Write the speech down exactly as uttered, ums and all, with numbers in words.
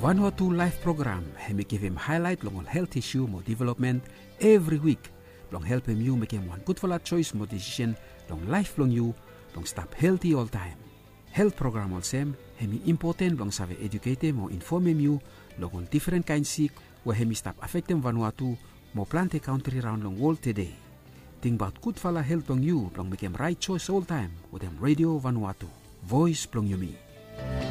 Vanuatu Life Program hemi give him highlight long on health issue mo development every week. Long help him you make him one good for la choice mo decision long life long you long stop healthy all time. Health program also hemi important long save educate mo inform him you long on different kind sick where hemi stop affecting Vanuatu mo plant a country around long world today. Think about good for la health long you long make him right choice all time with them Radio Vanuatu. Voice long you me.